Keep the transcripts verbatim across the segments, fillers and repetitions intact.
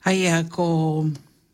Haia ko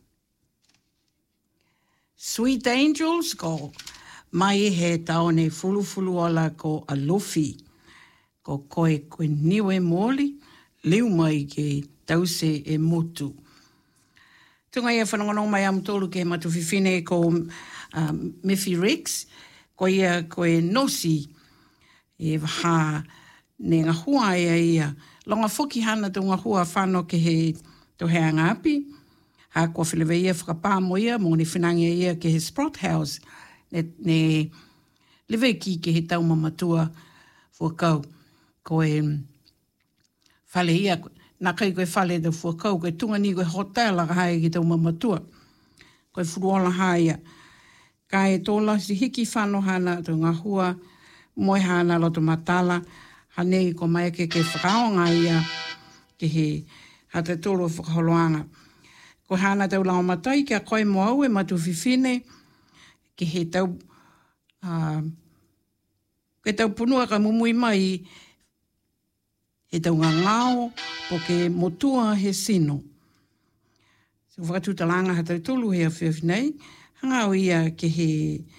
Sweet Angels ko mai he taone fulu fulu ala ko alofi ko koe koe niwe moli liu mai ke tause e motu. Tunga ia whanongonong mai am tolu ke matu whiwhine ko um, Miffy Rex ko ia koe nosi e waha ne ngā hua ia ia. Longa whoki hana tu ngā hua whano ke he to he angapi. Ha kua whilewe ia whakapāmo ia, mō ne whinangia ia ke he Sprott House. Ne, ne lewe ki ke he tau mamatua fuakau. Ko e whale ia, nā kai koe whale da fuakau, koe tunga ni koe hotel aka hae ki tau mamatua. Koe furuola haia. Ka e tōla si hiki whano hana tu ngā hua, moe hana loto matala, hanei ko mai ke ke whakaonga ia ke he hata tōro whakaholoanga. Ko hana tau lao matai kia koe mo au e matu whiwhine ke he tau uh, ke tau punua ka mumui mai he tau ngā ngāo po ke motua he sino. So whakatutalanga ha tau tolu hea whiwhinei, hangau ia ke he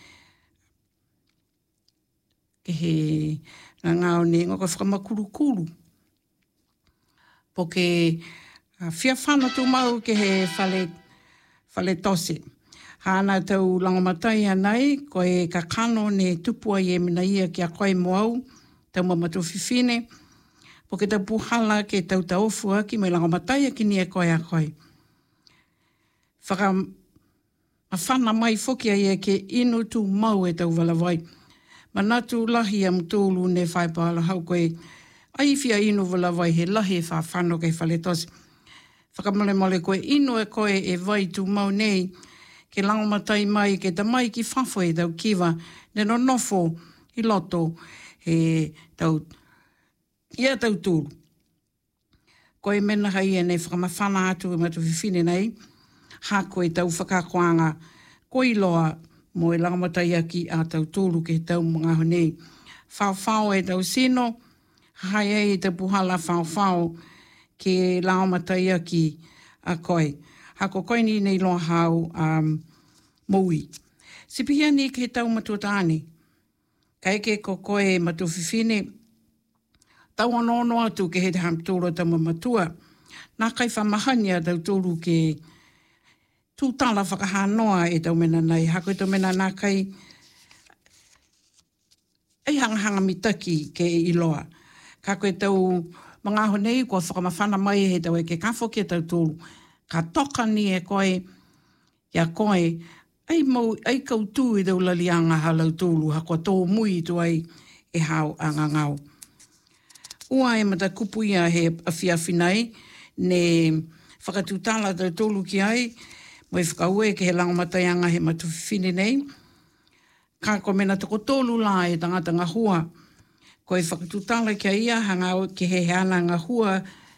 ke he ngā ngāo ne ngoko whakamakuru kuru. Po ke uh, whia whana tu mau ke he whale, whale tose. Hāna tau langomatai anai, ko e ka kano ne tupua i e mina ia ki a koe mo au, tau mamatu whiwhine. Po ke tau puhala ke tau taufu aki, mai langomatai aki ni e koe a koe. Whaka a whana mai whokia ia ke inu tu mau e tau walawai. Manatu lahi am tōlu ne whaipala hau koe, ai whia inu walawai he lahi e wha whano kei whale tose. Whakamale male koe inu e koe e vai tu mau nei, ke langomatai mai, ke ta mai ki whafo e tau kiwa, ne no nofo i loto he tau, ia tau tūru. Koe mena hai e nei whakamawhana atu e matu whiwhine nei, ha koe tau whakakoanga, koe loa mo e langomatai aki a tau tūru ke tau mga honei. Whao whao e tau sino, hai e te puhala whao whao ke langomatai aki a koe. Hako koe ni nei loa hau um, moui. Sipihia ni ke tau matuatani. Ka eke ko koe matu whiwhine. Tau anono atu ke he te hamtūra tau mamatua. Nā kai whamahania tau tūru ke tūtala whakahanoa e tau mena nei. Hako e tau mena nā kai ei hangahanga mitaki ke iloa. Ka koe tau mga honei kua whakamawhana mai he tau e ke kafo ke tau tūru. Ka toka ni e koe, ia koe, ai, mau, ai kautū i tau lalianga halau tūru, ha kua tō mui tu ai e hao a ngangau. Ua e mata kupu ia he a whiawhinai, ne whakatūtala tau tūru ki ai, mo e whakaue ke he langomataianga he matu whiwhine nei. Ka ko mena toko tōlu la e tangata ngā hua, ko e whakatūtala ki ia, hangau ke he heana ngā hua,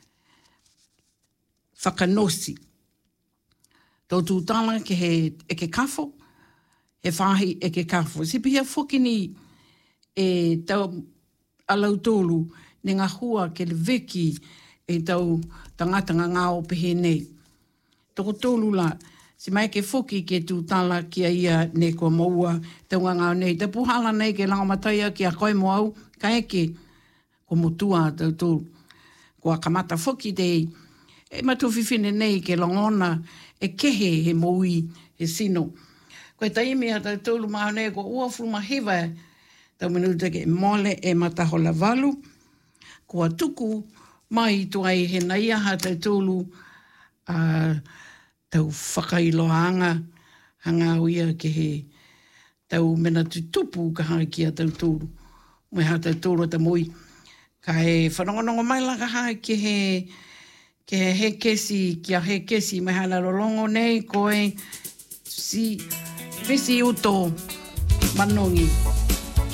whakanosi. Tau tūtala ke he eke kafo, he whahi eke kafo. Sipihia whokini e tau alau tōlu ne ngā hua ke le veki e tau tangata ngā ngā opehe nei. Toko tōlu la, si mai ke whoki ke tūtala ki a ia ne kua maua tau ngā ngā nei. Te puhala nei ke langamataia ki a koe mo au, ka eke ko motua tau tōlu. Kua kamata whoki tei, e matu whiwhine nei ke longona e kehe he moui he sino. Koe taimi a tau tōlu maha nei ko ua fuma hewa tau minuta ke mole e matahola walu. Kua tuku mai tu ai he naia ha tau tōlu uh, tau whakailoanga hanga uia ke he tau mena tu tupu ka hae ki a tau tōlu. Mai ha tau tōlu ta mui. Ka he whanongonongo mai laka hae ke he ke he kesi, kia he kesi, mai hana rolongo nei, koe, si, visi uto, manongi.